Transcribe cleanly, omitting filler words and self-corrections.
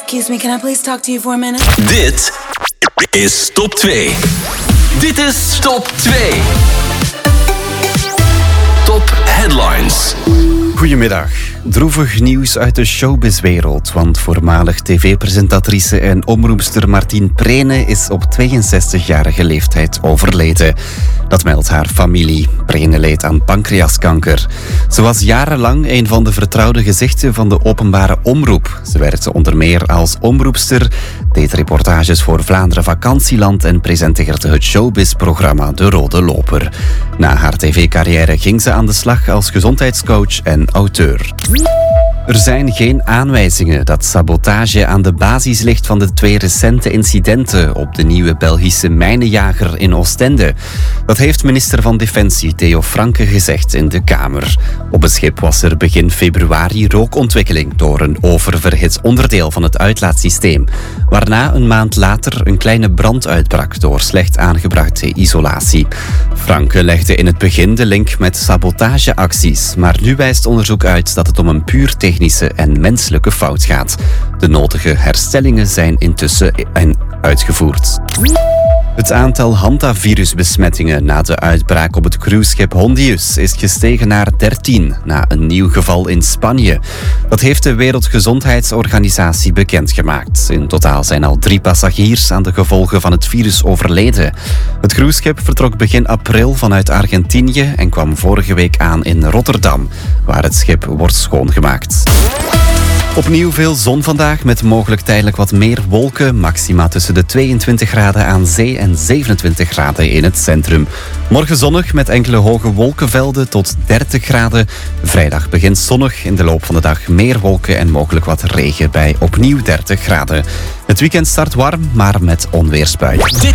Excuse me, can I please talk to you for a minute? Dit is Top 2. Dit is Top 2. Top Headlines. Goedemiddag. Droevig nieuws uit de showbizwereld, want voormalig tv-presentatrice en omroepster Martien Prene is op 62-jarige leeftijd overleden. Dat meldt haar familie. Prene leed aan pancreaskanker. Ze was jarenlang een van de vertrouwde gezichten van de openbare omroep. Ze werkte onder meer als omroepster, deed reportages voor Vlaanderen Vakantieland en presenteerde het showbiz-programma De Rode Loper. Na haar tv-carrière ging ze aan de slag als gezondheidscoach en auteur. Er zijn geen aanwijzingen dat sabotage aan de basis ligt van de 2 recente incidenten op de nieuwe Belgische mijnenjager in Oostende. Dat heeft minister van Defensie Theo Franke gezegd in de Kamer. Op het schip was er begin februari rookontwikkeling door een oververhit onderdeel van het uitlaatsysteem, waarna een maand later een kleine brand uitbrak door slecht aangebrachte isolatie. Franke legde in het begin de link met sabotageacties, maar nu wijst onderzoek uit dat het om een puur technische en menselijke fout gaat. De nodige herstellingen zijn intussen uitgevoerd. Het aantal hantavirusbesmettingen na de uitbraak op het cruiseschip Hondius is gestegen naar 13, na een nieuw geval in Spanje. Dat heeft de Wereldgezondheidsorganisatie bekendgemaakt. In totaal zijn al 3 passagiers aan de gevolgen van het virus overleden. Het cruiseschip vertrok begin april vanuit Argentinië en kwam vorige week aan in Rotterdam, waar het schip wordt schoongemaakt. Opnieuw veel zon vandaag, met mogelijk tijdelijk wat meer wolken. Maxima tussen de 22 graden aan zee en 27 graden in het centrum. Morgen zonnig met enkele hoge wolkenvelden tot 30 graden. Vrijdag begint zonnig, in de loop van de dag meer wolken en mogelijk wat regen bij opnieuw 30 graden. Het weekend start warm, maar met onweersbuien. Dit